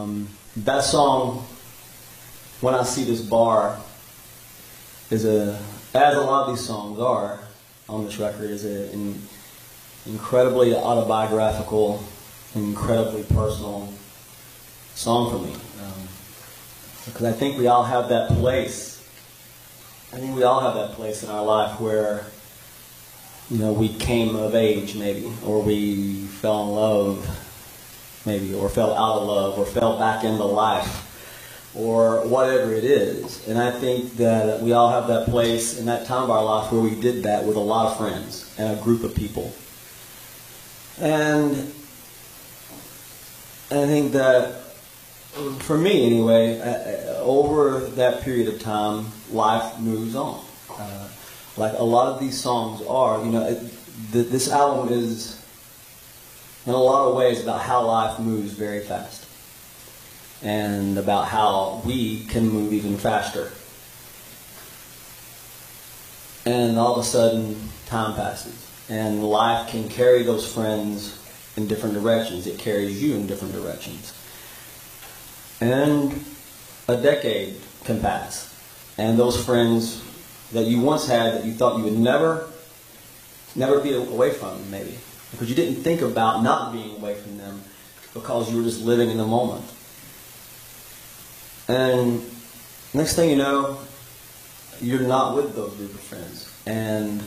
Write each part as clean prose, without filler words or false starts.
That song, When I See This Bar, as a lot of these songs are on this record, is an incredibly autobiographical, incredibly personal song for me. Because I think we all have that place. I think we all have that place in our life where, you know, we came of age maybe, or we fell in love maybe, or fell out of love, or fell back into life, or whatever it is. And I think that we all have that place in that time of our life where we did that with a lot of friends and a group of people. And I think that, for me anyway, over that period of time, life moves on. Like a lot of these songs are, you know, this album is, in a lot of ways, about how life moves very fast. And about how we can move even faster. And all of a sudden, time passes. And life can carry those friends in different directions. It carries you in different directions. And a decade can pass. And those friends that you once had that you thought you would never be away from, maybe. Because you didn't think about not being away from them because you were just living in the moment. And next thing you know, you're not with those group of friends. And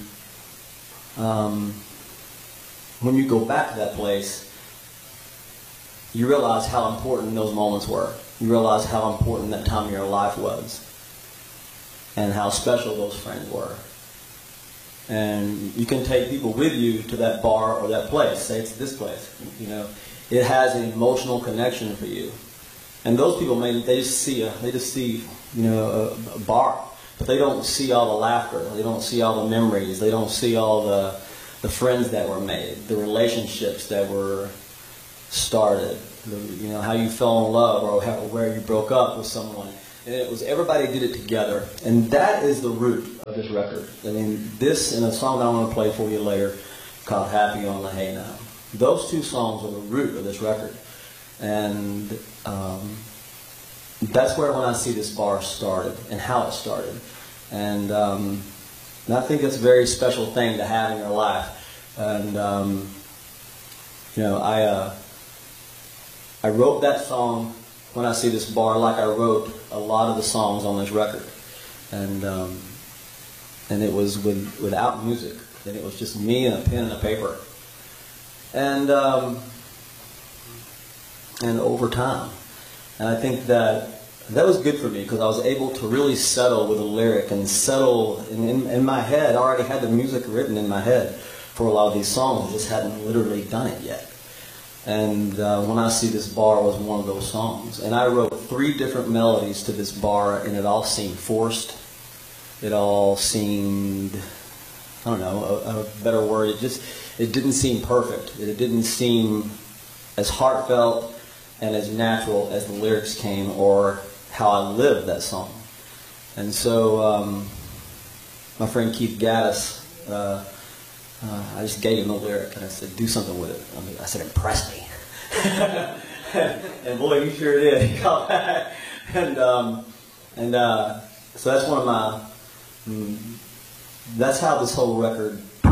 when you go back to that place, you realize how important those moments were. You realize how important that time of your life was. And how special those friends were. And you can take people with you to that bar or that place. Say it's this place. You know, it has an emotional connection for you. And those people, they just see, you know, a bar, but they don't see all the laughter. They don't see all the memories. They don't see all the friends that were made, the relationships that were started. You know, how you fell in love, or where you broke up with someone. And it was, everybody did it together. And that is the root of this record. I mean, this and a song that I'm going to play for you later called Happy on the Hay Now. Those two songs are the root of this record. And that's where When I See This Bar started, and how it started. And I think it's a very special thing to have in your life. And, you know, I wrote that song, When I See This Bar, like I wrote a lot of the songs on this record. And it was without music. And it was just me and a pen and a paper. And over time. And I think that was good for me, because I was able to really settle with a lyric and settle in my head. I already had the music written in my head for a lot of these songs. I just hadn't literally done it yet. And When I See This Bar was one of those songs. And I wrote 3 different melodies to this bar, and it all seemed forced. It all seemed, I don't know, a better word. It didn't seem perfect. It didn't seem as heartfelt and as natural as the lyrics came, or how I lived that song. And so my friend Keith Gaddis, I just gave him the lyric and I said, do something with it. I said, impress me. And boy, he sure did. He called back. And so that's one of my, that's how this whole record